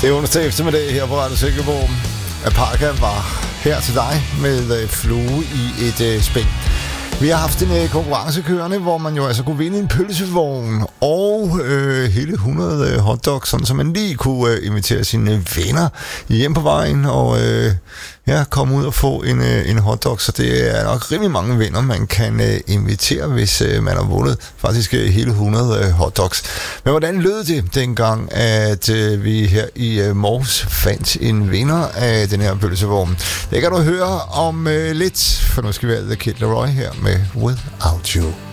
Det er onsdag eftermiddag her på Radio Silkeborg. Parka var her til dig med flue i et spænd. Vi har haft en konkurrence kørende, hvor man jo altså kunne vinde en pølsevogn og hele 100 hotdogs, sådan så man lige kunne invitere sine venner hjem på vejen og komme ud og få en hotdog. Så det er nok rimelig mange venner, man kan invitere, hvis man har vundet faktisk hele 100 hotdogs. Men hvordan lød det dengang, at vi her i Mors fandt en vinder af den her pølsevogn? Det kan du høre om lidt, for nu skal vi have The Kid Laroi her med Without You.